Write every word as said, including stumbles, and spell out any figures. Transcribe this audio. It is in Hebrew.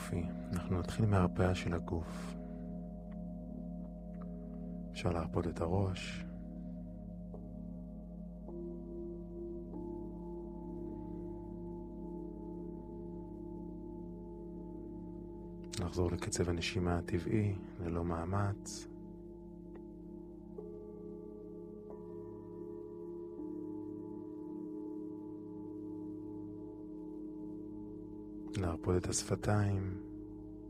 יופי. אנחנו נתחיל מהרפאיה של הגוף. אפשר להרפות את הראש. נחזור לקצב הנשימה הטבעי, ללא מאמץ. להרפות את השפתיים.